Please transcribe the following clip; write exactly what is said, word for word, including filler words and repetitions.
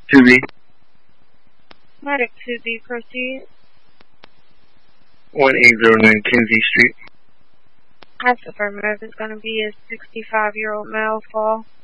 two B. Medic two B, proceed. one eight zero nine Kinsey Street. That's affirmative. It's going to be a sixty-five-year-old male fall.